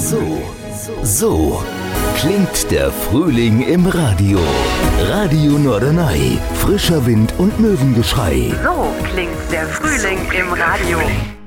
So klingt der Frühling im Radio. Radio Norderney. Frischer Wind und Möwengeschrei. So klingt der Frühling im Radio.